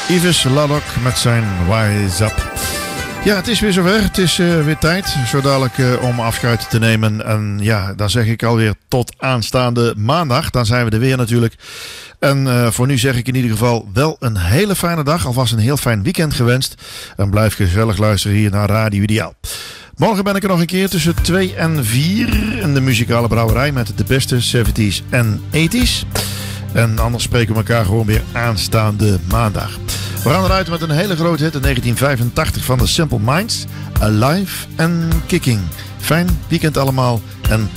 Yves Ladok met zijn Wise Up. Ja, het is weer zover. Het is weer tijd. Zo dadelijk om afscheid te nemen. En ja, dan zeg ik alweer tot aanstaande maandag. Dan zijn we er weer natuurlijk. En voor nu zeg ik in ieder geval wel een hele fijne dag. Alvast een heel fijn weekend gewenst. En blijf gezellig luisteren hier naar Radio Ideaal. Morgen ben ik er nog een keer tussen 2 en 4 in de muzikale brouwerij met de beste 70s en 80s. En anders spreken we elkaar gewoon weer aanstaande maandag. We gaan eruit met een hele grote hit in 1985 van The Simple Minds. Alive and Kicking. Fijn weekend allemaal en